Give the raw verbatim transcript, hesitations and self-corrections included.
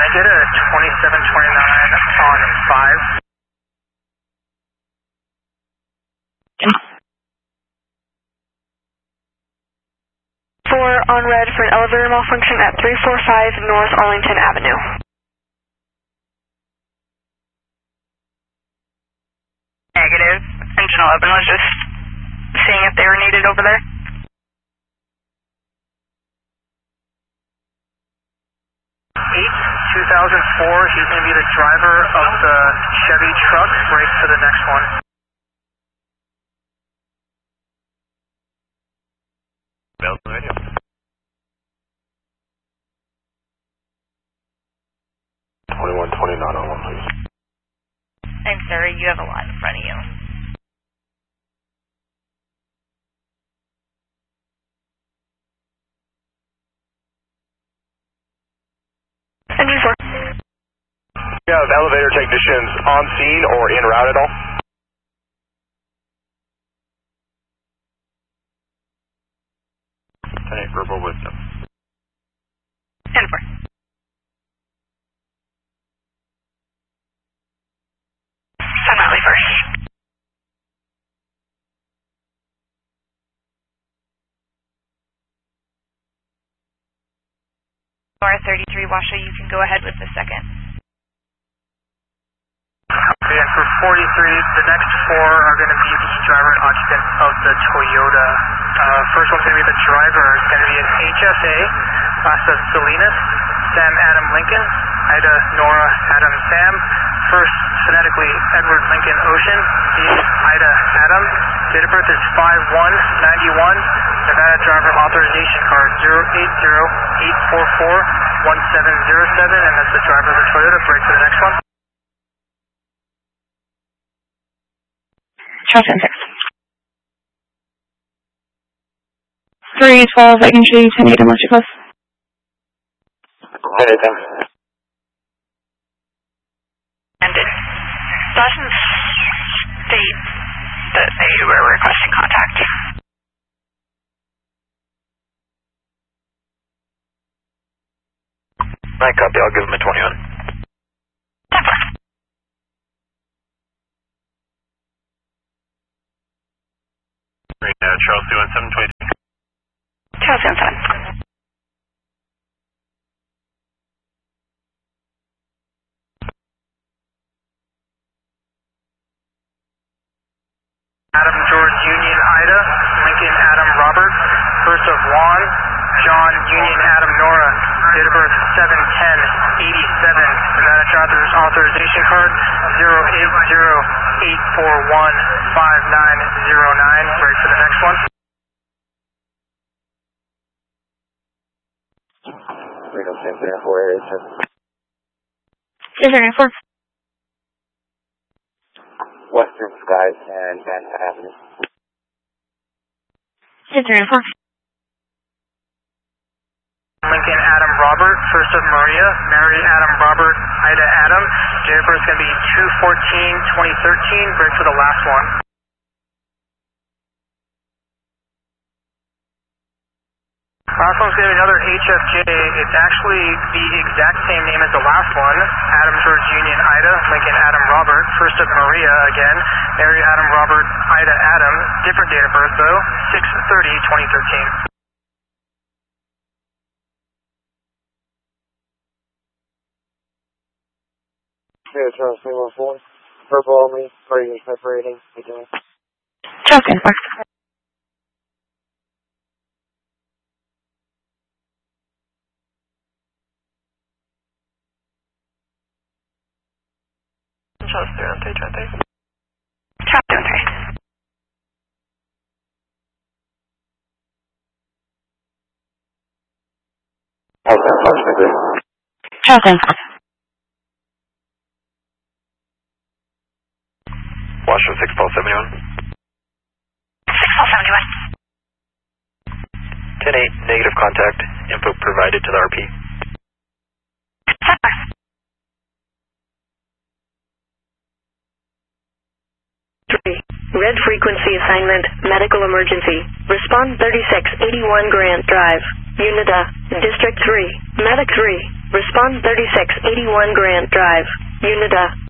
Get a twenty-seven twenty-nine on five. four on red for an elevator malfunction at three forty-five North Arlington Avenue. Negative. Engine eleven was just seeing if they were needed over there. eight, two thousand four, he's going to be the driver of the Chevy truck. Break to the next one. Radio. twenty-one twenty-nine on one, please. I'm sorry, you have a lot in front of you. Engine four. You have elevator technicians on scene or en route at all? Lieutenant Verbal Wisdom. ten four. Sun Valley first. R thirty-three, Washoe, you can go ahead with the second. Okay, and for forty-three, the next four are going to be the driver and occupant of the Toyota. Uh, first one's going to be the driver. It's going to be an H F A, Lassa Salinas, Sam Adam Lincoln, Ida Nora Adam Sam. First, phonetically, Edward Lincoln Ocean, is Ida Adam. Date of birth is five one ninety-one. Nevada driver authorization card zero eight zero eight four four one seven zero seven, and that's the driver of the Toyota. Break to the next one. Charleston six. three twelve, I can show you ten eight unless you're close. ten eight, thanks. And it doesn't state that they were requesting contact. Right, copy. I'll give him a twenty-one. ten four. Right, uh, Charles two one seven twenty-two. Charles two one seven. Adam George Union Ida, Lincoln Adam Robert, first of Juan, John Union Adam Nora, date of birth seven ten eighty-seven, Nevada driver's authorization card zero eight zero eight four one five nine zero nine. Break for the next one. Rico San Antonio four area ten. San Antonio four. Western Skies and Van Avenue. San Antonio four. Lincoln Adam Robert, first of Maria, Mary Adam Robert, Ida Adam. Date of birth is going to be two fourteen twenty thirteen. Break for the last one. Last one's going to be another H F J. It's actually the exact same name as the last one. Adam George Union Ida, Lincoln Adam Robert, first of Maria again, Mary Adam Robert, Ida Adam. Different date of birth though, six thirty twenty thirteen. Here, Charles three one four. Purple only, are you separating? Okay. Charleston four. Charles three one three twenty. Charles three one three. Charleston four. Washoe six Paul seventy-one. six Paul seventy-one. ten eight, negative contact. Input provided to the R P. ten four. three. Red frequency assignment, medical emergency. Respond thirty-six eighty-one Grant Drive. Unida, District three. Medic three. Respond thirty-six eighty-one Grant Drive, Unida.